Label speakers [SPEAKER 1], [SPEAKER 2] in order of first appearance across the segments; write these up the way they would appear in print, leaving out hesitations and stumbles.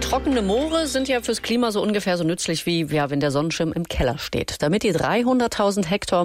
[SPEAKER 1] Trockene Moore sind ja fürs Klima so ungefähr so nützlich wie wenn der Sonnenschirm im Keller steht. Damit die 300.000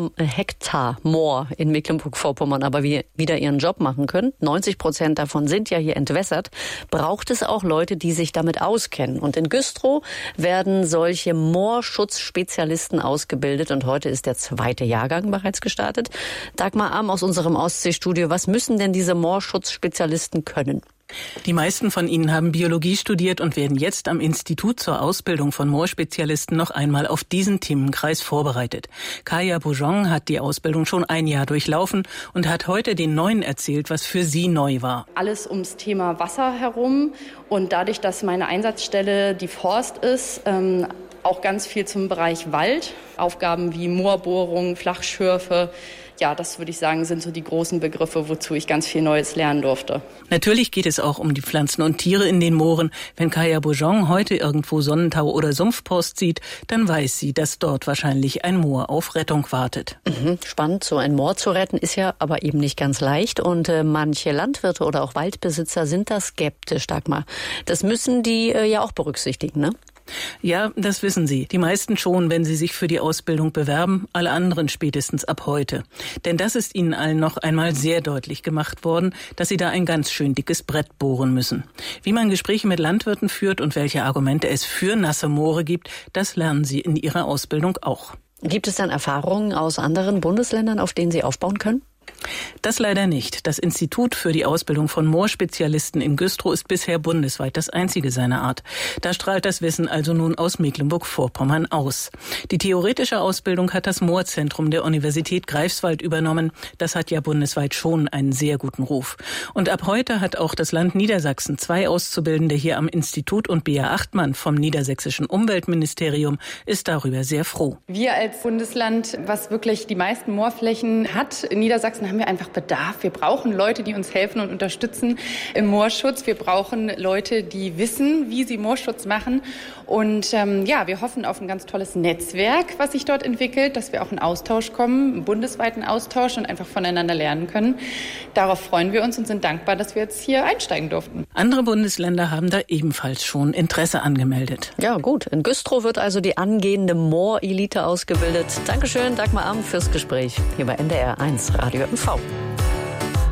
[SPEAKER 1] Hektar Moor in Mecklenburg-Vorpommern aber wieder ihren Job machen können, 90% davon sind ja hier entwässert, braucht es auch Leute, die sich damit auskennen. Und in Güstrow werden solche Moorschutzspezialisten ausgebildet und heute ist der 2. Jahrgang bereits gestartet. Dagmar Amm aus unserem Ostseestudio, was müssen denn diese Moorschutzspezialisten können?
[SPEAKER 2] Die meisten von ihnen haben Biologie studiert und werden jetzt am Institut zur Ausbildung von Moorspezialisten noch einmal auf diesen Themenkreis vorbereitet. Kaya Boujon hat die Ausbildung schon ein Jahr durchlaufen und hat heute den Neuen erzählt, was für sie neu war.
[SPEAKER 3] Alles ums Thema Wasser herum und dadurch, dass meine Einsatzstelle die Forst ist, auch ganz viel zum Bereich Wald. Aufgaben wie Moorbohrung, Flachschürfe. Ja, das würde ich sagen, sind so die großen Begriffe, wozu ich ganz viel Neues lernen durfte.
[SPEAKER 2] Natürlich geht es auch um die Pflanzen und Tiere in den Mooren. Wenn Kaya Boujon heute irgendwo Sonnentau oder Sumpfpost sieht, dann weiß sie, dass dort wahrscheinlich ein Moor auf Rettung wartet.
[SPEAKER 1] Spannend, so ein Moor zu retten ist ja aber eben nicht ganz leicht. Und manche Landwirte oder auch Waldbesitzer sind da skeptisch, Dagmar. Das müssen die ja auch berücksichtigen, ne?
[SPEAKER 2] Ja, das wissen Sie. Die meisten schon, wenn sie sich für die Ausbildung bewerben, alle anderen spätestens ab heute. Denn das ist ihnen allen noch einmal sehr deutlich gemacht worden, dass sie da ein ganz schön dickes Brett bohren müssen. Wie man Gespräche mit Landwirten führt und welche Argumente es für nasse Moore gibt, das lernen sie in ihrer Ausbildung auch.
[SPEAKER 1] Gibt es dann Erfahrungen aus anderen Bundesländern, auf denen Sie aufbauen können?
[SPEAKER 2] Das leider nicht. Das Institut für die Ausbildung von Moorspezialisten in Güstrow ist bisher bundesweit das einzige seiner Art. Da strahlt das Wissen also nun aus Mecklenburg-Vorpommern aus. Die theoretische Ausbildung hat das Moorzentrum der Universität Greifswald übernommen. Das hat ja bundesweit schon einen sehr guten Ruf. Und ab heute hat auch das Land Niedersachsen 2 Auszubildende hier am Institut und Bea Achtmann vom niedersächsischen Umweltministerium ist darüber sehr froh.
[SPEAKER 4] Wir als Bundesland, was wirklich die meisten Moorflächen hat, in Niedersachsen haben wir einfach Bedarf. Wir brauchen Leute, die uns helfen und unterstützen im Moorschutz. Wir brauchen Leute, die wissen, wie sie Moorschutz machen. Und wir hoffen auf ein ganz tolles Netzwerk, was sich dort entwickelt, dass wir auch in Austausch kommen, einen bundesweiten Austausch und einfach voneinander lernen können. Darauf freuen wir uns und sind dankbar, dass wir jetzt hier einsteigen durften.
[SPEAKER 2] Andere Bundesländer haben da ebenfalls schon Interesse angemeldet.
[SPEAKER 1] Ja, gut. In Güstrow wird also die angehende Moor-Elite ausgebildet. Dankeschön, Dagmar Amm, fürs Gespräch hier bei NDR 1 Radio MV.